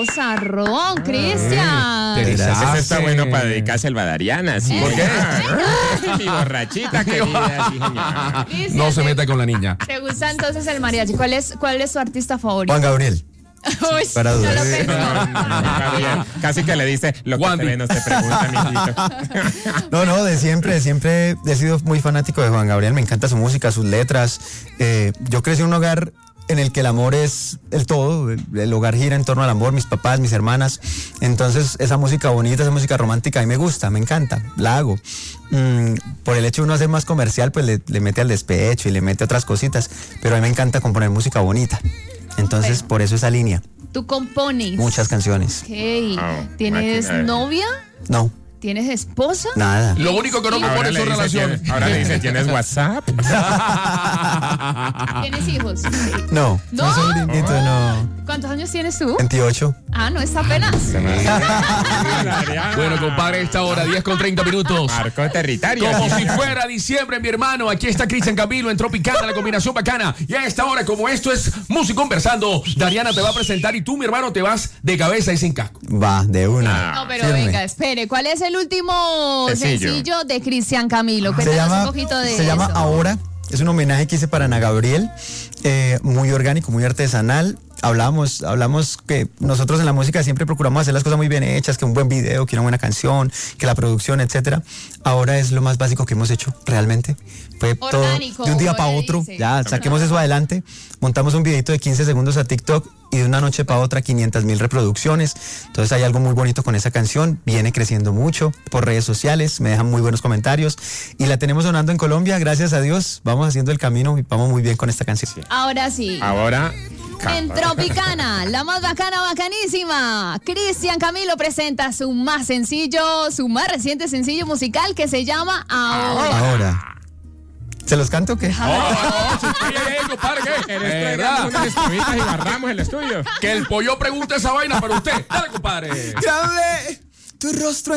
vozarrón, Cristian. Ese está bueno para dedicarse al Badariana. ¿Sí? ¿Por qué? Mi borrachita querida, sí, señor. Cristian, No se meta con la niña. ¿Te gusta entonces el mariachi? ¿Cuál es tu artista favorito? Juan Gabriel. Uy, para no dudar. lo pensó. No, casi que le dice lo que Wandy. se ve, no se pregunta, mijito. No, de siempre he sido muy fanático de Juan Gabriel. Me encanta su música, sus letras. Yo crecí en un hogar en el que el amor es el todo. El hogar gira en torno al amor, mis papás, mis hermanas. Entonces, esa música bonita, esa música romántica, a mí me gusta, me encanta, la hago. Por el hecho de uno hacer más comercial, pues le mete al despecho y le mete otras cositas. Pero a mí me encanta componer música bonita. Entonces, por eso esa línea. ¿Tú compones? Muchas canciones. Ok. Oh, ¿Tienes máquina. novia? No, ¿Tienes esposa? nada. Lo único que no Ahora compone le son dice, relaciones. ahora le dice, ¿tienes WhatsApp? ¿Tienes hijos? No, ¿No? sobrinito, no. ¿Cuántos años tienes tú? 28. Ah, no, es apenas. Bueno, compadre, esta hora, 10:30. Marco territorio. Como si fuera diciembre, mi hermano. Aquí está Cristian Camilo en Tropicana, la combinación bacana. Y a esta hora, como esto es Música Conversando, Dariana te va a presentar y tú, mi hermano, te vas de cabeza y sin casco. Va, de una. No, pero Firme. venga, espere. ¿Cuál es el último Sencillo. sencillo de Cristian Camilo? Se Cuéntanos llama, un poquito de se llama eso. Ahora. Es un homenaje que hice para Ana Gabriel, muy orgánico, muy artesanal. Hablamos que nosotros en la música siempre procuramos hacer las cosas muy bien hechas, que un buen video, que una buena canción, que la producción, etcétera. Ahora es lo más básico que hemos hecho, realmente. Fue Orgánico, todo de un día como para le otro. dice. Ya, saquemos eso adelante. Montamos un videito de 15 segundos a TikTok y de una noche para otra 500,000 reproducciones. Entonces hay algo muy bonito con esa canción. Viene creciendo mucho por redes sociales, me dejan muy buenos comentarios y la tenemos sonando en Colombia, gracias a Dios. Vamos haciendo el camino y vamos muy bien con esta canción. Ahora sí. Ahora. En Tropicana, la más bacana, bacanísima. Cristian Camilo presenta su más reciente sencillo musical que se llama Ahora. Ahora. ¿Se los canto o qué? Compadre, ¿qué? Entregamos unas escobitas y barramos el estudio. Que el pollo pregunte esa vaina, pero usted, dale, compadre. Grave tu rostro